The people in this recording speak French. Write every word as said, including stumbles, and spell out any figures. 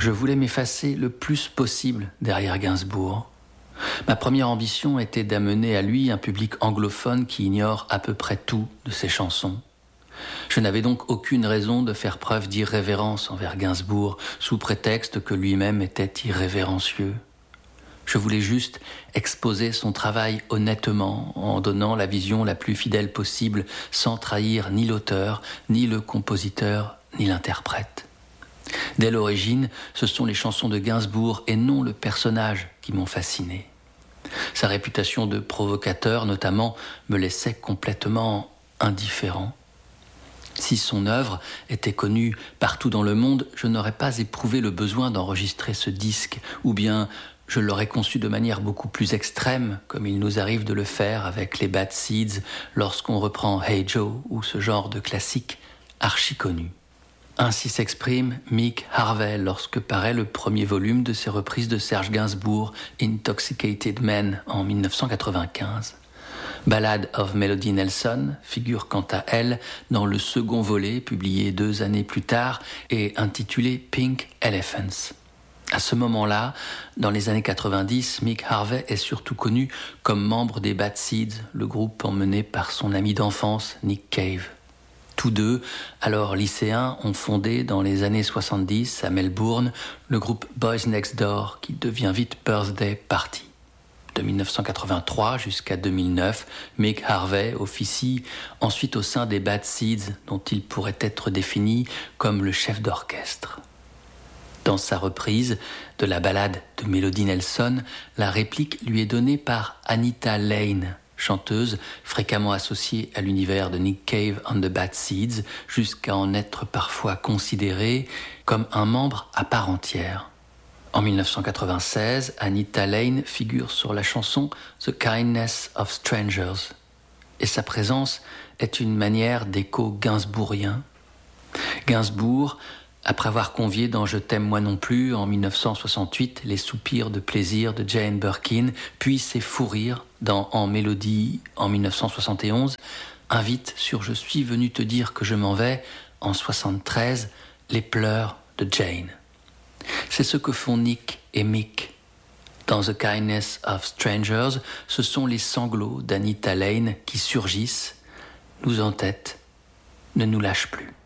Je voulais m'effacer le plus possible derrière Gainsbourg. Ma première ambition était d'amener à lui un public anglophone qui ignore à peu près tout de ses chansons. Je n'avais donc aucune raison de faire preuve d'irrévérence envers Gainsbourg, sous prétexte que lui-même était irrévérencieux. Je voulais juste exposer son travail honnêtement, en donnant la vision la plus fidèle possible, sans trahir ni l'auteur, ni le compositeur, ni l'interprète. Dès l'origine, ce sont les chansons de Gainsbourg et non le personnage qui m'ont fasciné. Sa réputation de provocateur, notamment, me laissait complètement indifférent. Si son œuvre était connue partout dans le monde, je n'aurais pas éprouvé le besoin d'enregistrer ce disque, ou bien je l'aurais conçu de manière beaucoup plus extrême, comme il nous arrive de le faire avec les Bad Seeds lorsqu'on reprend Hey Joe ou ce genre de classique archi connu. Ainsi s'exprime Mick Harvey lorsque paraît le premier volume de ses reprises de Serge Gainsbourg, Intoxicated Men, en dix-neuf cent quatre-vingt-quinze. Ballad of Melody Nelson figure quant à elle dans le second volet, publié deux années plus tard, et intitulé Pink Elephants. À ce moment-là, dans les années quatre-vingt-dix, Mick Harvey est surtout connu comme membre des Bad Seeds, le groupe emmené par son ami d'enfance Nick Cave. Tous deux, alors lycéens, ont fondé dans les années soixante-dix à Melbourne le groupe Boys Next Door qui devient vite Birthday Party. De dix-neuf cent quatre-vingt-trois jusqu'à deux mille neuf, Mick Harvey officie ensuite au sein des Bad Seeds dont il pourrait être défini comme le chef d'orchestre. Dans sa reprise de la ballade de Melody Nelson, la réplique lui est donnée par Anita Lane, chanteuse fréquemment associée à l'univers de Nick Cave and the Bad Seeds, jusqu'à en être parfois considérée comme un membre à part entière. En dix-neuf cent quatre-vingt-seize, Anita Lane figure sur la chanson The Kindness of Strangers, et sa présence est une manière d'écho gainsbourgien. Gainsbourg, après avoir convié dans Je t'aime moi non plus en dix-neuf cent soixante-huit les soupirs de plaisir de Jane Birkin, puis ses fous rires dans En Mélodie en dix-neuf cent soixante et onze, invite sur Je suis venu te dire que je m'en vais en soixante-treize les pleurs de Jane. C'est ce que font Nick et Mick. Dans The Kindness of Strangers, ce sont les sanglots d'Anita Lane qui surgissent, nous entêtent, ne nous lâchent plus.